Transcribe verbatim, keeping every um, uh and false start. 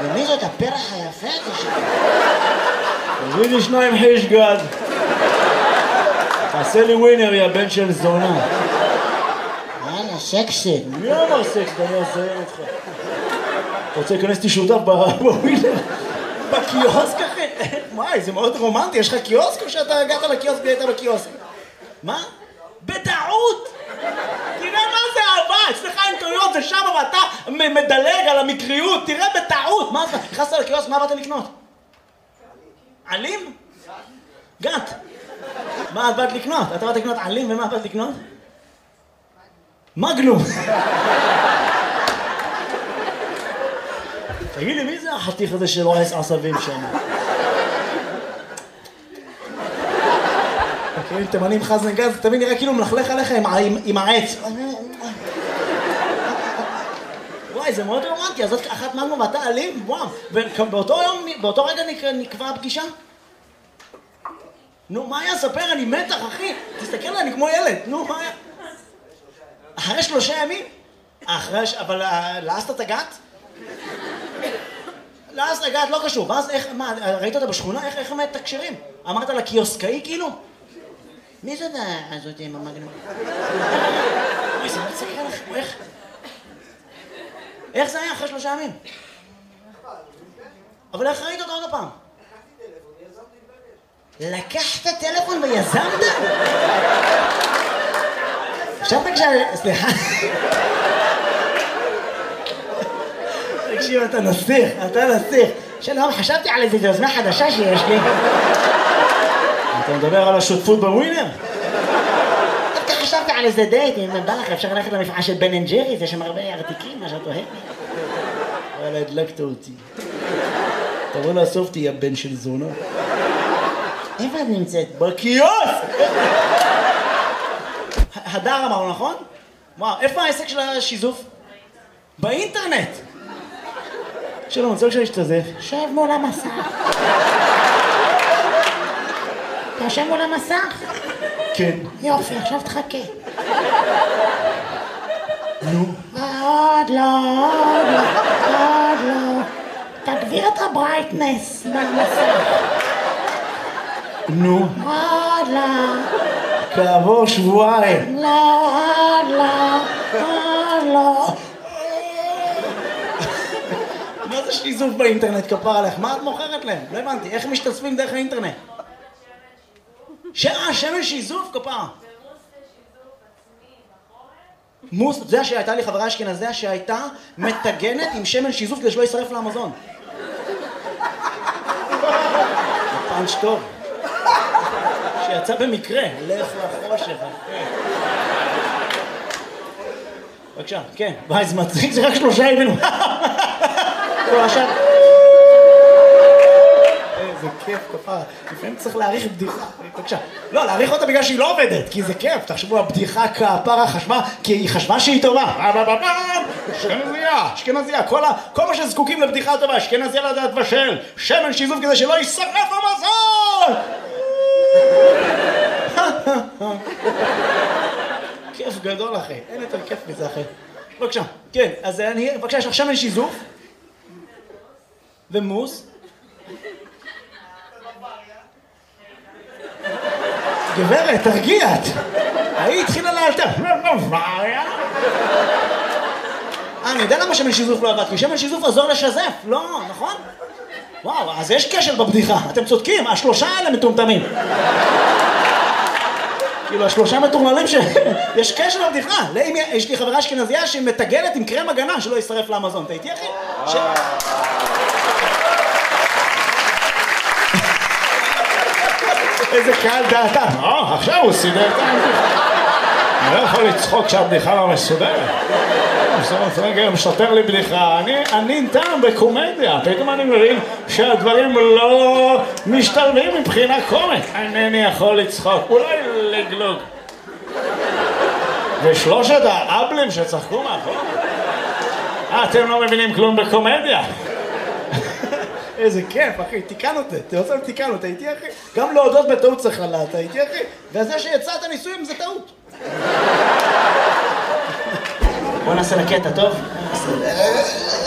ומי זאת הפרח היפה הזה שלך? תביא לי שניים חיש גד. תעשה לי ווינר, יא בן של זונה. יאללה, סקסי. מי אמר סקס? אני אעזיין אותך. אתה רוצה להיכנס אותי שותף בווינר? בקיוסק אחי? וואי, זה מאוד רומנטי, יש לך קיוסק או שאתה הגעת לקיוסק והיית בקיוסק? מה? בטעות! תראה מה זה אהבה, אצלך אינטואיות זה שם ואתה מדלג על המקריות, תראה בטעות! מה אתה? נכנסת לקיוסק, מה באת לקנות? עלים? גת. מה את באת לקנות? אתה באת לקנות עלים ומה באת לקנות? מגנום. תגיד לי, מי זה החתיך הזה שלועס עשבים שם? מכירים תימנים חזן גז, תמיד נראה כאילו מלכלך עליך עם העץ. וואי, זה מאוד רומנטי, אז זאת אחת מגנום ואתה אלים? וואו. ובאותו יום, באותו רגע נקבע הפגישה? נו, מה היה? ספר, אני מתח, אחי. תסתכל עליי, אני כמו ילד. נו, מה היה? אחרי שלושה ימים? אחרי, אבל לאסת את הגת? לאסת את הגת, לא קשור. ואז איך, מה, ראית אותה בשכונה? איך, איך הם מתקשרים? אמרת לה קיוסקאי כאילו? מי זאת הזאת עם המגנום? אוי, זה מצחיק לך, איך? איך זה היה אחרי שלושה ימים? אבל איך ראית אותה עוד הפעם? לקחת טלפון ויזמת? חשבת כשה... סליחה. תקשיב, אתה נסיך, אתה נסיך. שלום, חשבתי על איזו יוזמה חדשה שיש לי. אתה מדבר על השותפות בווינר? דווקא חשבתי על איזה דייט, אם בא לך אפשר ללכת למפעל של בן אנד ג'ריס, יש שם הרבה ארטיקים, מה שאת אוהבת. וואלה, הדלקת אותי. תבוא לאסוף אותי, יא בן של זונה. איפה את נמצאת? בקיוסק! הדר אמרנו, נכון? וואו, איפה העסק של השיזוף? באינטרנט! שלום, אני רוצה שאני אשתזף. שב מול המסך. אתה יושב מול המסך? כן. יופי, עכשיו תחכה. נו. עוד לא, עוד לא, עוד לא. תגביר את הברייטנס מהמסך. נו. עוד לא. כעבור שבועיים. לא, עוד לא, עוד לא. מה זה שיזוף באינטרנט, כפר עליך? מה את מוכרת להם? לא הבנתי, איך משתתפים דרך האינטרנט? שעה, שמן שיזוף, כפר. מוס, זה שהייתה לי חברה אשכנזיה שהייתה מטגנת עם שמן שיזוף כדי שלא יישרף לאמזון. זה פאנץ' טוב. שיצא במקרה, לך לחושך. בבקשה, כן. וואי, זה מצחיק, זה רק שלושה ימים. לא, עכשיו... איזה כיף, כפרה. לפעמים צריך להעריך בדיחה. בבקשה. לא, להעריך אותה בגלל שהיא לא עובדת, כי זה כיף. תחשבו, הבדיחה כפרה חשבה, כי היא חשבה שהיא טובה. אשכנזיה, אשכנזיה. כל מה שזקוקים לבדיחה טובה, אשכנזיה לדעת בשל. שמן שיזוף כדי שלא יישרף המזון! כיף גדול, אחי. אין יותר כיף מזה, אחי. בבקשה. כן, אז אני... בבקשה, יש לך שמן שיזוף. ומוס. גברת, תרגיעת. ההיא התחילה לאלתר. בוואריה. אה, אני יודע למה שמן שיזוף לא עבד, כי שמן שיזוף עזור לשזף. לא, נכון? וואו, אז יש קשר בבדיחה. אתם צודקים, השלושה האלה מטומטמים. כאילו, השלושה מטורללים שיש קשר לבדיחה. יש לי חברה אשכנזיה שהיא מטגלת עם קרם הגנה שלא יישרף לאמזון. אתה איתי, אחי? איזה קהל דעתה. אה, עכשיו הוא סידר את הבדיחה. אני לא יכול לצחוק שהבדיחה לא מסודרת. בסוף רגע משתר לי בדיחה. אני נטעם בקומדיה. פתאום אני מבין שהדברים לא משתלבים מבחינה קומית. אינני יכול לצחוק. אולי לגלוג. ושלושת האבלים שצחקו מאחור. אתם לא מבינים כלום בקומדיה. איזה כיף, אחי, תיקן אותי, תרצה תיקן אותי, הייתי אחי. גם להודות בטעות צריך לדעת, הייתי אחי. וזה שיצאת ניסויים זה טעות. בוא נעשה לקטע, טוב?